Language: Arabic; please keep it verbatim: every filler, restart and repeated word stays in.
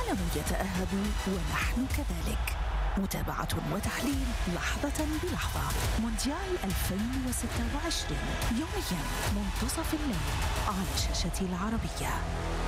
العالم يتأهب ونحن كذلك. متابعة وتحليل لحظة بلحظة. مونديال ألفين وستة وعشرين يوميا منتصف الليل على شاشة العربية.